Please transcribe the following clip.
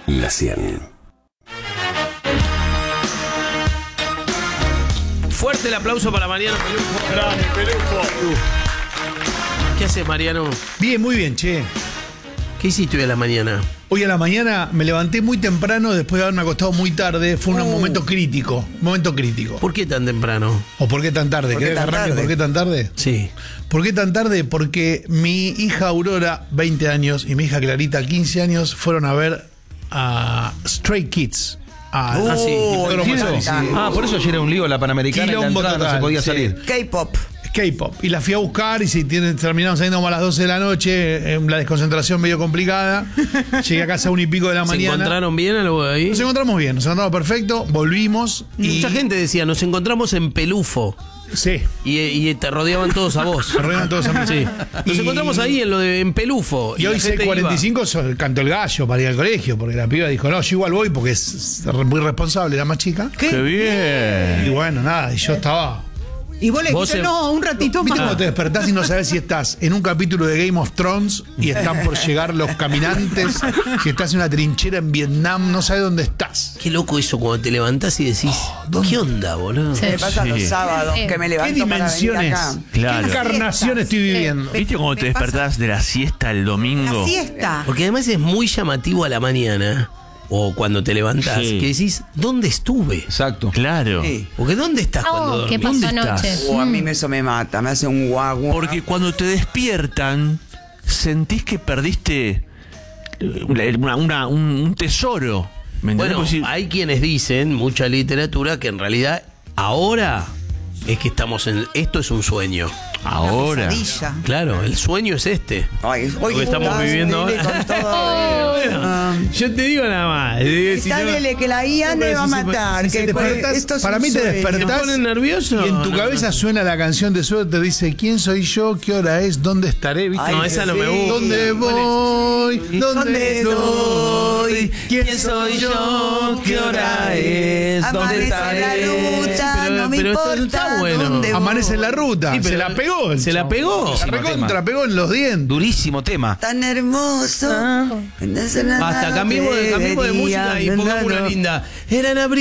La 100. Fuerte el aplauso para Mariano Pelufo. Grande, Pelufo. ¿Qué haces, Mariano? Bien, muy bien, che. ¿Qué hiciste hoy a la mañana? Hoy a la mañana me levanté muy temprano después de haberme acostado muy tarde. Fue un momento crítico. Momento crítico. ¿Por qué tan temprano? ¿O por qué tan tarde? ¿Por qué ¿Querés tan que arranque tarde? por qué tan tarde? Sí. ¿Por qué tan tarde? Porque mi hija Aurora, 20 años, y mi hija Clarita, 15 años, fueron a ver a Stray Kids. sí. Por eso ayer era un lío la Panamericana y la Quilombo entrada no total, se podía sí. salir. K-pop. K-pop. Y la fui a buscar y si terminamos saliendo como a las 12 de la noche, la desconcentración medio complicada. Llegué a casa a 1:00 de la ¿Se mañana. encontraron bien algo de ahí? Nos encontramos bien, nos encontramos perfecto, volvimos y... Mucha gente decía, nos encontramos en Pelufo. Sí, Y te rodeaban todos a vos. se rodean todos a mí. Sí. Nos Y- encontramos ahí en Pelufo. Y hoy la gente 6:45 cantó el gallo para ir al colegio, porque la piba dijo, no, yo igual voy porque es muy responsable, la más chica. ¡Qué bien! Y bueno, nada, y yo estaba... Y vos le Vos dijiste, se- no, un ratito ¿Viste más. cuando te despertás y no sabes si estás en un capítulo de Game of Thrones y están por llegar los caminantes, si estás en una trinchera en Vietnam, no sabes dónde estás? Qué loco eso cuando te levantás y decís, ¿qué onda, boludo? Sí. Me pasa los sábados que me ¿Qué levanto para venir dimensiones? acá. ¿Qué encarnación estoy viviendo? ¿Viste cuando te despertás de la siesta el domingo? La siesta. Porque además es muy llamativo a la mañana, o cuando te levantás, Sí. que decís, ¿dónde estuve? Exacto. Claro. Sí. Porque ¿dónde estás cuando Oh, dormís? ¿qué pasó ¿Dónde anoche? estás? A mí eso me mata, me hace un guagua. Porque cuando te despiertan, sentís que perdiste un tesoro. ¿Me entendés? Bueno, Porque si- hay quienes dicen, mucha literatura, que en realidad ahora es que estamos en... Esto es un sueño. ahora. Pesadilla. Claro, el sueño es este. Ay, hoy Lo que estamos estás, viviendo Lele, ahora. con todo. Yo te digo nada más. Está Lele, que la IA me va a matar. Si que te despertás, esto es para un mí te sueño. despertás ¿Te ponen nervioso? y en tu No, cabeza suena la canción de suerte, dice ¿quién soy yo? ¿Qué hora es? ¿Dónde estaré? ¿Viste? Ay, No, esa no me sí. gusta. ¿Dónde voy? ¿Dónde estoy? ¿Quién soy yo? ¿Qué hora es? Amanece la ruta, Pero- no me pero esto importa no está bueno. dónde voy. Amanece en la ruta. Sí, pero se la pegó. el se la chabón. pegó. La recontra pegó en los dientes. Durísimo tema. Tan hermoso. Basta, cambiemos de música y pongamos una linda. Eran abril.